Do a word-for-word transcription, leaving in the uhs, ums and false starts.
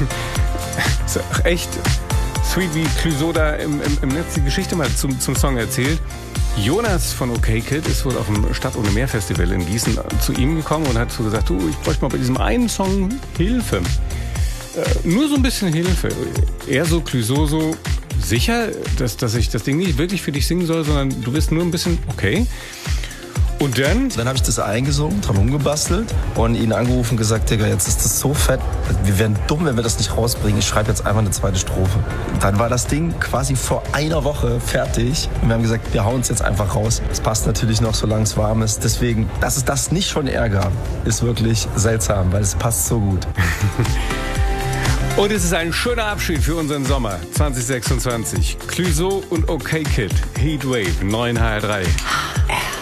Ist auch echt sweet, wie Clouseau da im, im, im Netz die Geschichte mal zum, zum Song erzählt. Jonas von OK Kid ist wohl auf dem Stadt ohne Meer Festival in Gießen zu ihm gekommen und hat so gesagt, du, ich bräuchte mal bei diesem einen Song Hilfe. Äh, nur so ein bisschen Hilfe. Er so, Clouseau so, sicher, dass, dass ich das Ding nicht wirklich für dich singen soll, sondern du bist nur ein bisschen okay. Und dann? Dann habe ich das eingesungen, dran rumgebastelt und ihn angerufen und gesagt, Digga, jetzt ist das so fett, wir wären dumm, wenn wir das nicht rausbringen. Ich schreibe jetzt einfach eine zweite Strophe. Und dann war das Ding quasi vor einer Woche fertig und wir haben gesagt, wir hauen es jetzt einfach raus. Es passt natürlich noch, solange es warm ist. Deswegen, dass es das nicht schon Ärger, ist wirklich seltsam, weil es passt so gut. Und es ist ein schöner Abschied für unseren Sommer zwanzig sechsundzwanzig. Clouseau und OK Kid, Heatwave, neun H R drei.